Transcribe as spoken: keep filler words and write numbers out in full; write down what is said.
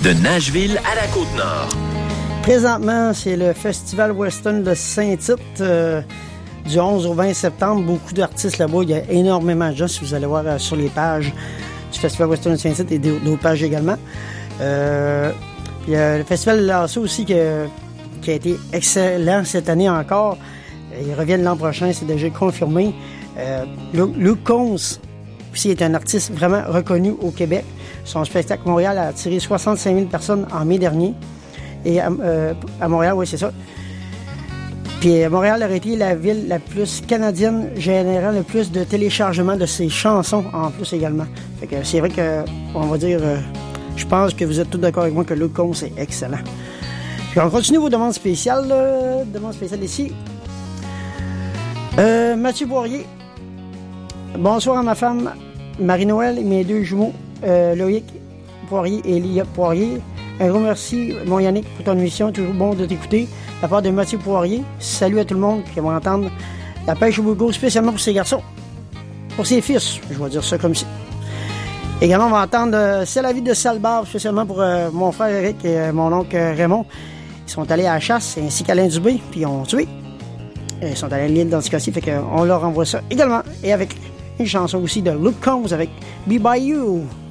De Nashville à la Côte-Nord. Présentement, c'est le Festival Western de Saint-Tite euh, du onze au vingt septembre. Beaucoup d'artistes là-bas. Il y a énormément de gens, si vous allez voir euh, sur les pages du Festival Western de Saint-Tite et d'autres pages également. Euh, puis, euh, le Festival Lasso aussi qui a, qui a été excellent cette année encore. Ils reviennent l'an prochain, c'est déjà confirmé. Euh, Luke Combs aussi est un artiste vraiment reconnu au Québec. Son spectacle Montréal a attiré soixante-cinq mille personnes en mai dernier. Et à, euh, à Montréal, oui, c'est ça. Puis Montréal aurait été la ville la plus canadienne générant le plus de téléchargements de ses chansons en plus également. Fait que c'est vrai que, on va dire, euh, je pense que vous êtes tous d'accord avec moi que Luke Combs c'est excellent. Puis on continue vos demandes spéciales. Là. Demandes spéciales ici. Euh, Mathieu Poirier. Bonsoir à ma femme Marie-Noël et mes deux jumeaux, euh, Loïc Poirier et Elia Poirier. Un gros merci, mon Yannick, pour ton émission. Toujours bon de t'écouter. De la part de Mathieu Poirier. Salut à tout le monde, puis on va entendre la pêche au boulot spécialement pour ses garçons. Pour ses fils, je vais dire ça comme ça. Également, on va entendre euh, C'est la vie de Salbar, spécialement pour euh, mon frère Eric et euh, mon oncle Raymond. Ils sont allés à la chasse, ainsi qu'Alain Dubé, puis ils ont tué. Ils sont allés à l'île dans ce cas-ci, fait qu'on leur envoie ça également. Et avec une chanson aussi de Luke Combs avec Be By You.